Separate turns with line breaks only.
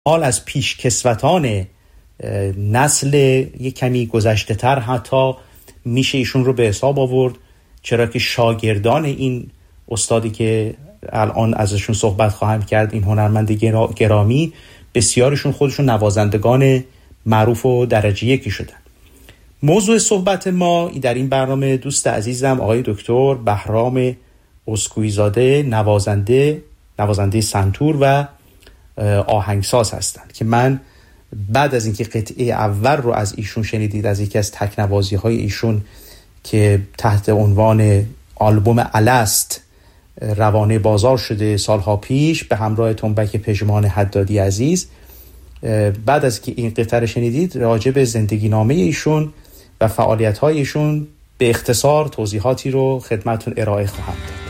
حال از پیشکسوتان نسل یک کمی گذشته تر حتی میشه ایشون رو به حساب آورد، چرا که شاگردان این استادی که الان ازشون صحبت خواهم کرد، این هنرمند گرامی، بسیارشون خودشون نوازندگان معروف و درجه یکی شدن. موضوع صحبت ما در این برنامه دوست عزیزم آقای دکتر بهرام اسکویزاده، نوازنده سنتور و آهنگساز هستند که من بعد از اینکه قطعه اول رو از ایشون شنیدید، از یکی از تکنوازی های ایشون که تحت عنوان آلبوم الست روانه بازار شده سالها پیش به همراه تنبک پژمان حدادی عزیز، بعد از که این قطعه رو شنیدید راجع به زندگی نامه ایشون و فعالیت های ایشون به اختصار توضیحاتی رو خدمتتون ارائه خواهم داد.